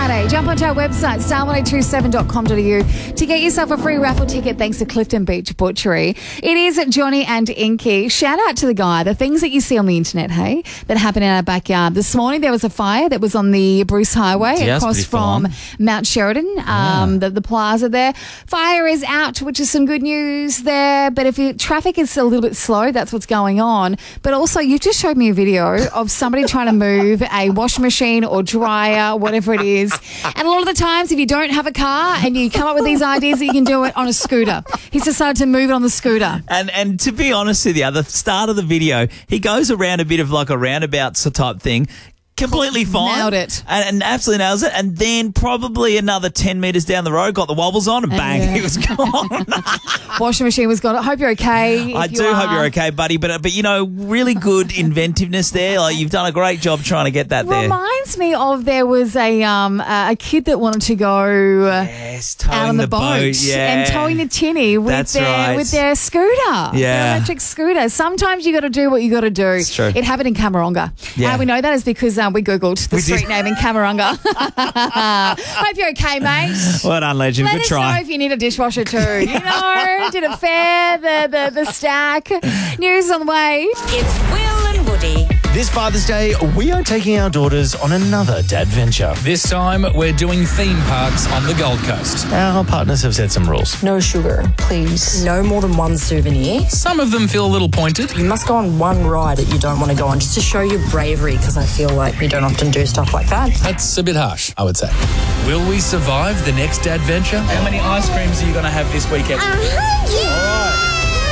Saturday. Jump onto our website, star1027.com.au to get yourself a free raffle ticket thanks to Clifton Beach Butchery. It is Johnny and Inky. Shout out to the guy. The things that you see on the internet, hey, that happen in our backyard. This morning there was a fire that was on the Bruce Highway across from Mount Sheridan, the plaza there. Fire is out, which is some good news there. But if traffic is a little bit slow, that's what's going on. But also, you just showed me a video of somebody trying to move a washing machine or dryer, whatever it is. And a lot of the times, if you don't have a car and you come up with these ideas that you can do it on a scooter, he's decided to move it on the scooter. And to be honest with you, the start of the video, he goes around a bit of like a roundabouts type thing. Completely fine. Nailed it. And absolutely nails it. And then probably another 10 metres down the road, got the wobbles on and bang, he was gone. Washing machine was gone. I hope you're okay. I do hope you're okay, buddy. But you know, really good inventiveness there. Like, you've done a great job trying to get that there. Reminds me of there was a kid that wanted to go out on the boat and towing the tinny with their scooter, their electric scooter. Sometimes you got to do what you got to do. It's true. It happened in Camaranga. Yeah. We know that is because we Googled the street name in Camaranga. Hope you're okay, mate. Well done, legend. Let Good us try. know if you need a dishwasher too. You know, did it fair, the stack. News on the way. It's Will and Woody. This Father's Day, we are taking our daughters on another dad venture. This time, we're doing theme parks on the Gold Coast. Our partners have set some rules. No sugar, please. No more than one souvenir. Some of them feel a little pointed. You must go on one ride that you don't want to go on just to show your bravery, because I feel like you don't often do stuff like that. That's a bit harsh, I would say. Will we survive the next dad venture? How many ice creams are you going to have this weekend? 100.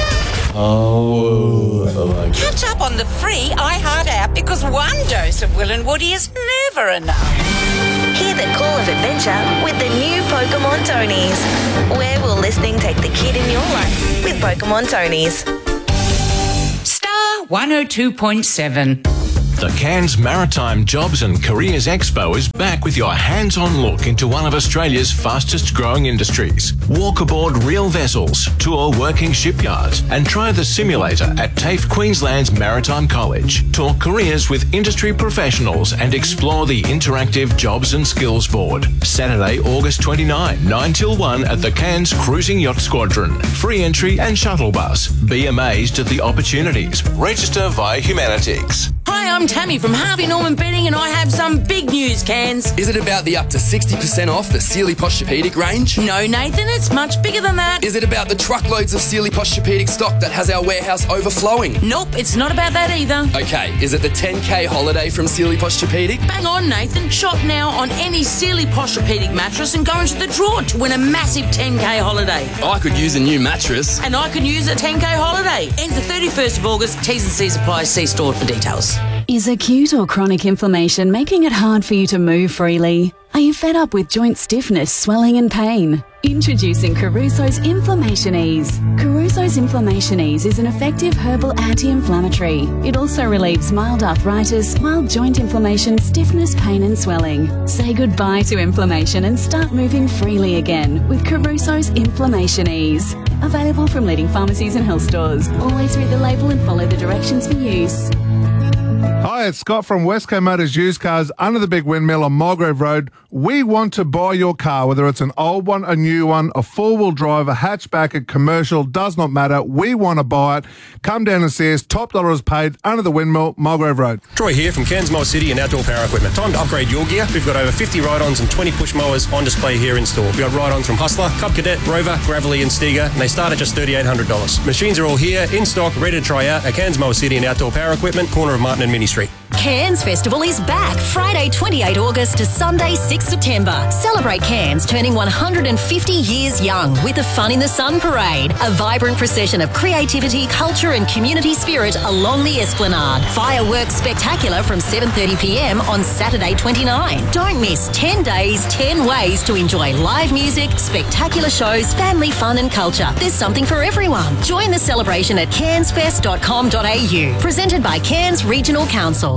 Oh. Catch up on the free iHeart app, because one dose of Will and Woody is never enough. Hear the call of adventure with the new Pokemon Tonies. Where will listening take the kid in your life with Pokemon Tonies? Star 102.7. The Cairns Maritime Jobs and Careers Expo is back with your hands-on look into one of Australia's fastest growing industries. Walk aboard real vessels, tour working shipyards and try the simulator at TAFE Queensland's Maritime College. Talk careers with industry professionals and explore the interactive Jobs and Skills Board. Saturday, August 29, 9 till 1 at the Cairns Cruising Yacht Squadron. Free entry and shuttle bus. Be amazed at the opportunities. Register via Humanitics. Hi, I'm Tammy from Harvey Norman Bedding, and I have some big news, Cairns. Is it about the up to 60% off the Sealy Posturepedic range? No, Nathan, it's much bigger than that. Is it about the truckloads of Sealy Posturepedic stock that has our warehouse overflowing? Nope, it's not about that either. Okay, is it the 10K holiday from Sealy Posturepedic? Bang on, Nathan. Shop now on any Sealy Posturepedic mattress and go into the draw to win a massive 10K holiday. I could use a new mattress. And I could use a 10K holiday. Ends the 31st of August. T's and C's apply. See store for details. Is acute or chronic inflammation making it hard for you to move freely? Are you fed up with joint stiffness, swelling and pain? Introducing Caruso's Inflammation Ease. Caruso's Inflammation Ease is an effective herbal anti-inflammatory. It also relieves mild arthritis, mild joint inflammation, stiffness, pain and swelling. Say goodbye to inflammation and start moving freely again with Caruso's Inflammation Ease. Available from leading pharmacies and health stores. Always read the label and follow the directions for use. Hi, it's Scott from Westco Motors Used Cars under the Big Windmill on Mulgrave Road. We want to buy your car, whether it's an old one, a new one, a four-wheel drive, a hatchback, a commercial, does not matter. We want to buy it. Come down and see us. Top dollar is paid under the Windmill, Mulgrave Road. Troy here from Cairns Mower City and Outdoor Power Equipment. Time to upgrade your gear. We've got over 50 ride-ons and 20 push mowers on display here in store. We've got ride-ons from Hustler, Cub Cadet, Rover, Gravelly and Stiga, and they start at just $3,800. Machines are all here, in stock, ready to try out at Cairns Mower City and Outdoor Power Equipment, corner of Martin and Mini Street. Cairns Festival is back Friday 28 August to Sunday 6 September. Celebrate Cairns turning 150 years young with the Fun in the Sun Parade, a vibrant procession of creativity, culture and community spirit along the Esplanade. Fireworks spectacular from 7:30pm on Saturday 29. Don't miss 10 days, 10 ways to enjoy live music, spectacular shows, family fun and culture. There's something for everyone. Join the celebration at cairnsfest.com.au. Presented by Cairns Regional Council.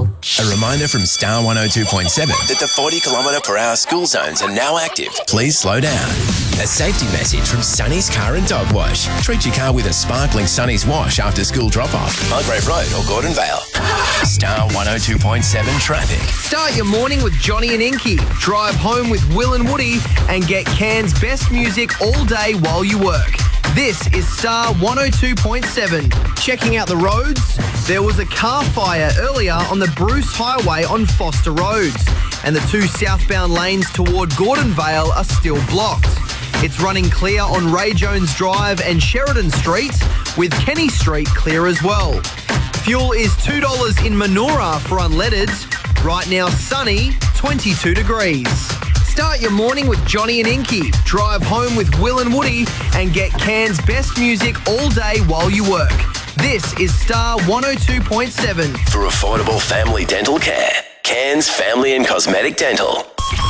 A reminder from Star 102.7 that the 40km/h school zones are now active. Please slow down. A safety message from Sonny's Car and Dog Wash. Treat your car with a sparkling Sonny's Wash after school drop-off. Mulgrave Road or Gordon Vale. Star 102.7 traffic. Start your morning with Johnny and Inky. Drive home with Will and Woody and get Cairns' best music all day while you work. This is Star 102.7. Checking out the roads, there was a car fire earlier on the Bruce Highway on Foster Roads, and the two southbound lanes toward Gordon Vale are still blocked. It's running clear on Ray Jones Drive and Sheridan Street, with Kenny Street clear as well. Fuel is $2 in Manoora for unleaded. Right now sunny, 22 degrees. Start your morning with Johnny and Inky. Drive home with Will and Woody and get Cairns' best music all day while you work. This is Star 102.7. For affordable family dental care, Cairns Family and Cosmetic Dental.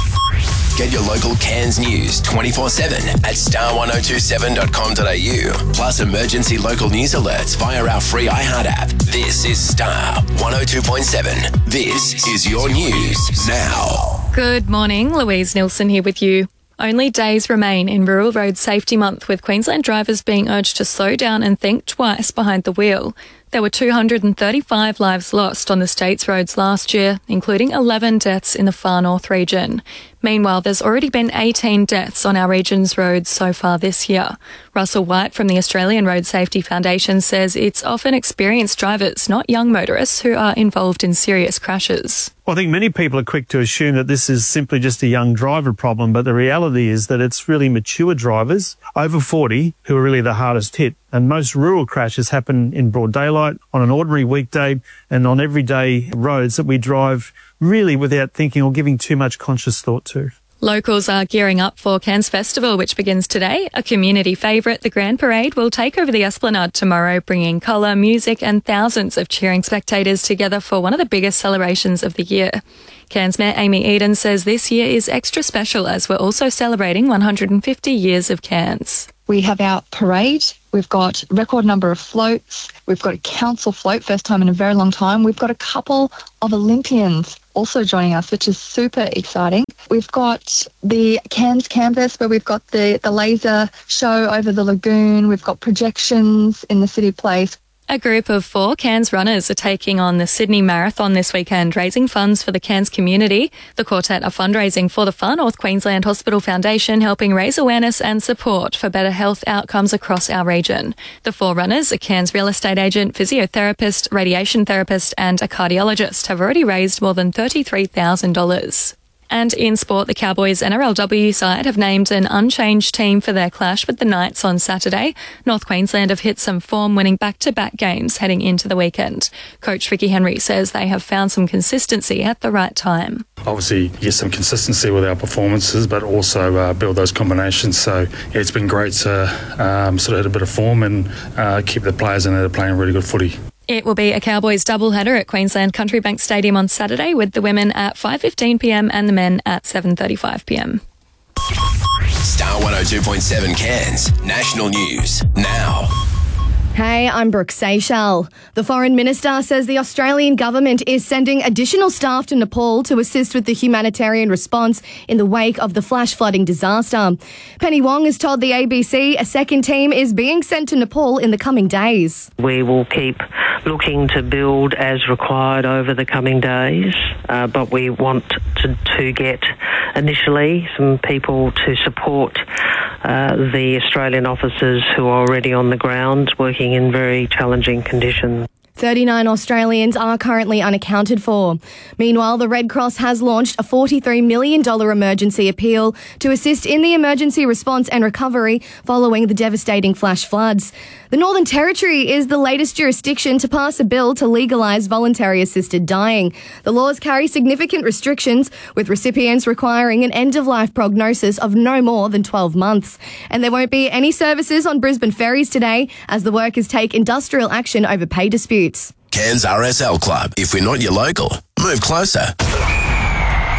Get your local Cairns news 24/7 at star1027.com.au. Plus emergency local news alerts via our free iHeart app. This is Star 102.7. This is your news now. Good morning, Louise Nilsson here with you. Only days remain in Rural Road Safety Month, with Queensland drivers being urged to slow down and think twice behind the wheel. There were 235 lives lost on the state's roads last year, including 11 deaths in the far north region. Meanwhile, there's already been 18 deaths on our region's roads so far this year. Russell White from the Australian Road Safety Foundation says it's often experienced drivers, not young motorists, who are involved in serious crashes. Well, I think many people are quick to assume that this is simply just a young driver problem, but the reality is that it's really mature drivers over 40 who are really the hardest hit. And most rural crashes happen in broad daylight, on an ordinary weekday, and on everyday roads that we drive really without thinking or giving too much conscious thought to. Locals are gearing up for Cairns Festival, which begins today. A community favourite, the Grand Parade, will take over the Esplanade tomorrow, bringing colour, music and thousands of cheering spectators together for one of the biggest celebrations of the year. Cairns Mayor Amy Eden says this year is extra special as we're also celebrating 150 years of Cairns. We have our parade. We've got a record number of floats. We've got a council float, first time in a very long time. We've got a couple of Olympians also joining us, which is super exciting. We've got the Cairns campus where we've got the laser show over the lagoon. We've got projections in the city place. A group of 4 Cairns runners are taking on the Sydney Marathon this weekend, raising funds for the Cairns community. The quartet are fundraising for the Far North Queensland Hospital Foundation, helping raise awareness and support for better health outcomes across our region. The 4 runners, a Cairns real estate agent, physiotherapist, radiation therapist and a cardiologist, have already raised more than $33,000. And in sport, the Cowboys NRLW side have named an unchanged team for their clash with the Knights on Saturday. North Queensland have hit some form, winning back-to-back games heading into the weekend. Coach Ricky Henry says they have found some consistency at the right time. Obviously, get some consistency with our performances, but also build those combinations. So it's been great to sort of hit a bit of form and keep the players in there playing really good footy. It will be a Cowboys doubleheader at Queensland Country Bank Stadium on Saturday, with the women at 5:15pm and the men at 7:35pm. Star 102.7 Cairns. National News now. Hey, I'm Brooke Seychelles. The Foreign Minister says the Australian government is sending additional staff to Nepal to assist with the humanitarian response in the wake of the flash flooding disaster. Penny Wong has told the ABC a second team is being sent to Nepal in the coming days. We will keep looking to build as required over the coming days, but we want to get initially some people to support the Australian officers who are already on the ground working in very challenging conditions. 39 Australians are currently unaccounted for. Meanwhile, the Red Cross has launched a $43 million emergency appeal to assist in the emergency response and recovery following the devastating flash floods. The Northern Territory is the latest jurisdiction to pass a bill to legalise voluntary assisted dying. The laws carry significant restrictions, with recipients requiring an end-of-life prognosis of no more than 12 months. And there won't be any services on Brisbane ferries today as the workers take industrial action over pay disputes. Cairns RSL Club. If we're not your local, move closer.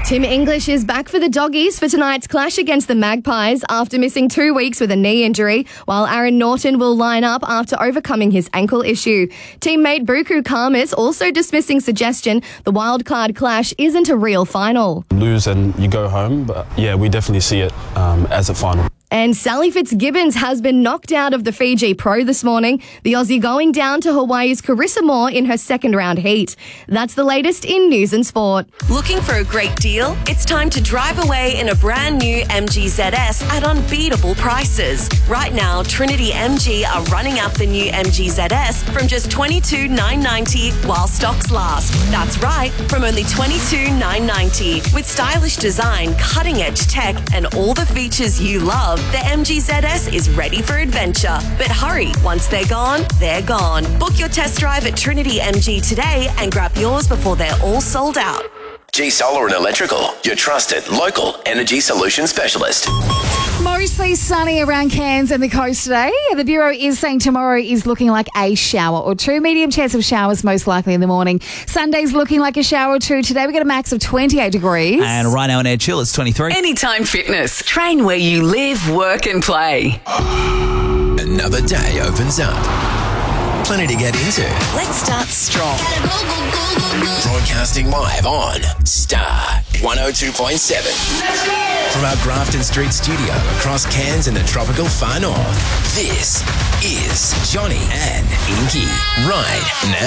Tim English is back for the Doggies for tonight's clash against the Magpies after missing 2 weeks with a knee injury, while Aaron Norton will line up after overcoming his ankle issue. Teammate Buku Karmas also dismissing suggestion the wildcard clash isn't a real final. Lose and you go home, but yeah, we definitely see it as a final. And Sally Fitzgibbons has been knocked out of the Fiji Pro this morning, the Aussie going down to Hawaii's Carissa Moore in her second round heat. That's the latest in news and sport. Looking for a great deal? It's time to drive away in a brand new MG ZS at unbeatable prices. Right now, Trinity MG are running out the new MG ZS from just $22,990 while stocks last. That's right, from only $22,990. With stylish design, cutting-edge tech, and all the features you love, the MG ZS is ready for adventure. But hurry, once they're gone, they're gone. Book your test drive at Trinity MG today and grab yours before they're all sold out. G Solar and Electrical, your trusted local energy solution specialist. Mostly sunny around Cairns and the coast today. The Bureau is saying tomorrow is looking like a shower or two. Medium chance of showers most likely in the morning. Sunday's looking like a shower or two. Today we got a max of 28 degrees. And right now in Air Chill, it's 23. Anytime Fitness. Train where you live, work and play. Another day opens up. Plenty to get into. Let's start strong. Broadcasting live on Star 102.7. From our Grafton Street studio across Cairns and the tropical far north, this is Johnny and Inky right now.